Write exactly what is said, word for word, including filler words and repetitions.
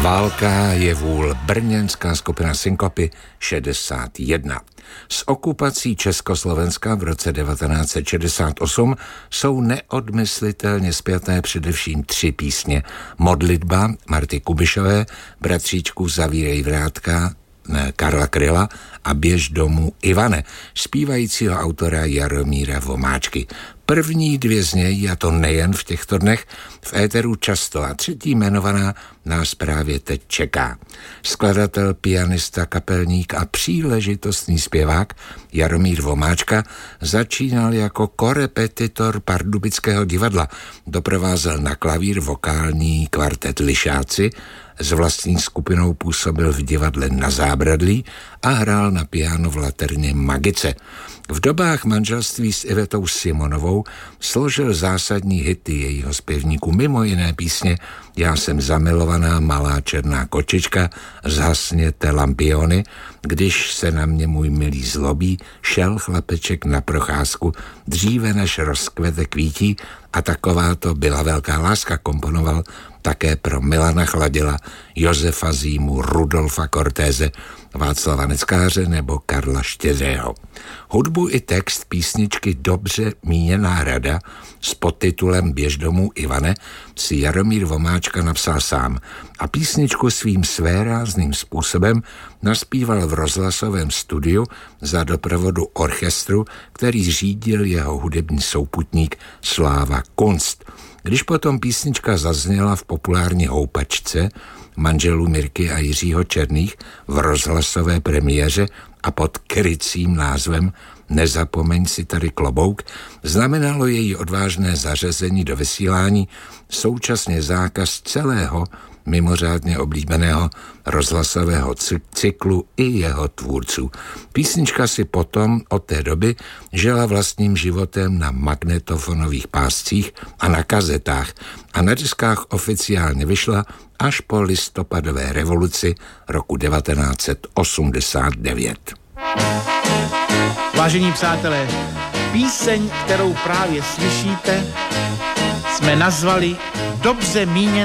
Válka je vůl, brněnská skupina Synkopy šedesát jedna. S okupací Československa v roce devatenáct set šedesát osm jsou neodmyslitelně spjaté především tři písně. Modlitba Marty Kubišové, Bratříčku zavírej vrátka Karla Kryla a Běž domů Ivane, zpívajícího autora Jaromíra Vomáčky. První dvě z něj, a to nejen v těchto dnech, v éteru často, a třetí jmenovaná nás právě teď čeká. Skladatel, pianista, kapelník a příležitostný zpěvák Jaromír Vomáčka začínal jako korepetitor Pardubického divadla. Doprovázel na klavír vokální kvartet Lišáci, s vlastní skupinou působil v divadle Na zábradlí a hrál na piano v Laterně Magice. V dobách manželství s Ivetou Simonovou složil zásadní hity jejího zpěvníku, mimo jiné písně Já jsem zamilovaná, malá černá kočička, Zhasněte lampiony, Když se na mě můj milý zlobí, Šel chlapeček na procházku, Dříve než rozkvete kvítí, a Takováto byla velká láska komponoval také pro Milana Chladila, Josefa Zímu, Rudolfa Cortéze, Václava Neckáře nebo Karla Štědrého. Hudbu i text písničky Dobře míněná rada s podtitulem Běž domů Ivane si Jaromír Vomáčka napsal sám a písničku svým svérázným způsobem naspíval v rozhlasovém studiu za doprovodu orchestru, který řídil jeho hudební souputník Sláva Kunst. Když potom písnička zazněla v populární houpačce manželů Mirky a Jiřího Černých v rozhlasové premiéře a pod krycím názvem Nezapomeň si tady klobouk, znamenalo její odvážné zařazení do vysílání současně zákaz celého mimořádně oblíbeného rozhlasového cyklu i jeho tvůrců. Písnička si potom od té doby žila vlastním životem na magnetofonových páscích a na kazetách a na diskách oficiálně vyšla až po listopadové revoluci roku devatenáct set osmdesát devět. Vážení přátelé, píseň, kterou právě slyšíte, jsme nazvali Dobře míněná